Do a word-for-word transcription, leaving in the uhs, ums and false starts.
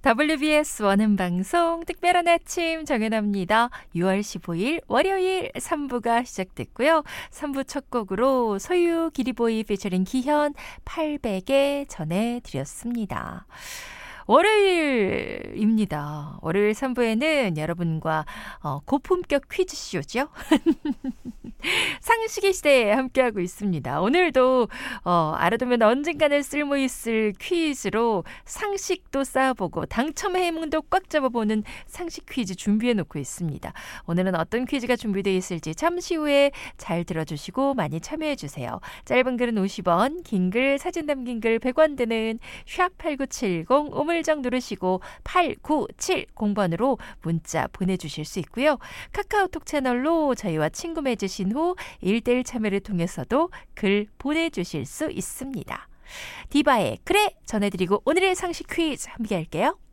더블유비에스 원음방송 특별한 아침 정연아입니다. 유월 십오일 월요일 삼 부가 시작됐고요. 삼 부 첫 곡으로 소유 기리보이 피처링 기현 팔백에 전해드렸습니다. 월요일입니다. 월요일 삼 부에는 여러분과 어, 고품격 퀴즈쇼죠. 상식의 시대에 함께하고 있습니다. 오늘도 어, 알아두면 언젠가는 쓸모있을 퀴즈로 상식도 쌓아보고 당첨의 해문도 꽉 잡아보는 상식 퀴즈 준비해놓고 있습니다. 오늘은 어떤 퀴즈가 준비되어 있을지 잠시 후에 잘 들어주시고 많이 참여해주세요. 짧은 글은 오십 원, 긴 글, 사진 담긴 글 백 원 드는 샵 팔구칠공 우물정 누르시고 팔구칠공 번으로 문자 보내주실 수 있고요. 카카오톡 채널로 저희와 친구 맺으신 후 일 대일 참여를 통해서도 글 보내주실 수 있습니다. 디바의 그래 전해드리고 오늘의 상식 퀴즈 함께 할게요.